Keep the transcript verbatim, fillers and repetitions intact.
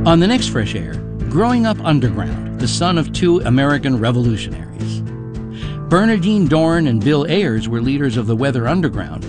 On the next Fresh Air, growing up underground, the son of two American revolutionaries. Bernardine Dohrn and Bill Ayers were leaders of the Weather Underground,